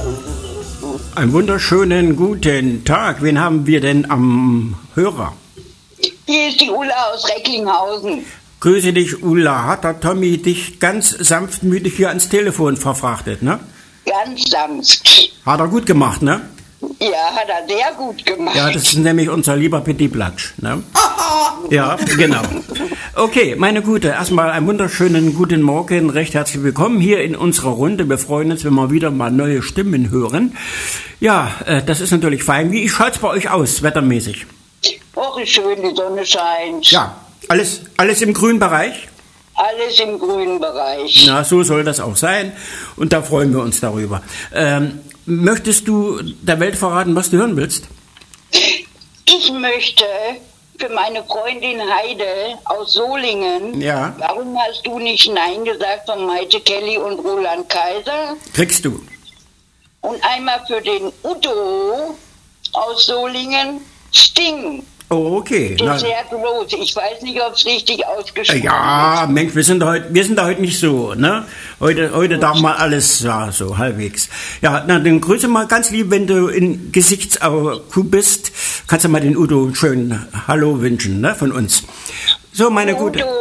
Einen wunderschönen guten Tag. Wen haben wir denn am Hörer? Hier ist die Ulla aus Recklinghausen. Grüße dich, Ulla. Hat der Tommy dich ganz sanftmütig hier ans Telefon verfrachtet, ne? Ganz sanft. Hat er gut gemacht, ne? Ja, hat er sehr gut gemacht. Ja, das ist nämlich unser lieber Petit Platsch, ne? Ja, genau. Okay, meine Gute, erstmal einen wunderschönen guten Morgen, recht herzlich willkommen hier in unserer Runde. Wir freuen uns, wenn wir wieder mal neue Stimmen hören. Ja, das ist natürlich fein. Wie schaut's bei euch aus, wettermäßig? Och, ist schön, die Sonne scheint. Ja, alles im grünen Bereich? Alles im grünen Bereich. Na, so soll das auch sein und da freuen wir uns darüber. Möchtest du der Welt verraten, was du hören willst? Ich möchte für meine Freundin Heide aus Solingen, Ja. Warum hast du nicht Nein gesagt von Maite Kelly und Roland Kaiser? Kriegst du. Und einmal für den Udo aus Solingen, Sting. Oh, okay. Das ist sehr groß. Ich weiß nicht, ob es richtig ausgesprochen ist. Ja, Mensch, wir sind da heute nicht so, ne? Heute darf mal alles, ja, so halbwegs. Ja, na, dann grüße mal ganz lieb, wenn du in Gesichtsauge bist, kannst du mal den Udo einen schönen Hallo wünschen, ne, von uns. So, meine Gute. Udo.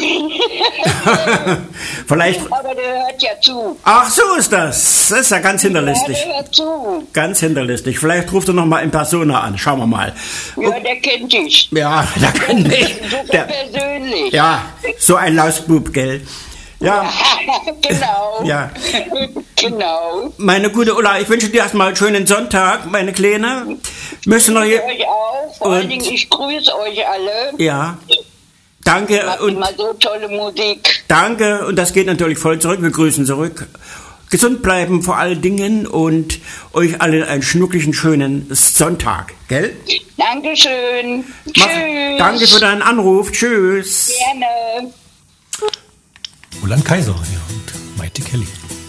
Vielleicht. Aber der hört ja zu. Ach, so ist das. Das ist ja ganz hinterlistig. Ja, der hört zu. Ganz hinterlistig. Vielleicht ruft er noch mal in Persona an. Schauen wir mal. Ja, der kennt dich. Ja, der kennt mich. Sogar persönlich. Ja, so ein Lausbub, gell? Ja. Genau. Ja. Genau. Meine gute Ulla, ich wünsche dir erstmal einen schönen Sonntag, meine Kleine. Möchtest du noch hier. Euch auch. Vor allen Dingen, ich grüße euch alle. Ja. Danke Macht und immer so tolle Musik. danke und das geht natürlich voll zurück. Wir grüßen zurück. Gesund bleiben vor allen Dingen und euch alle einen schnuckligen, schönen Sonntag, gell? Dankeschön. Tschüss. Danke für deinen Anruf. Tschüss. Gerne. Roland Kaiser, ja, und Maite Kelly.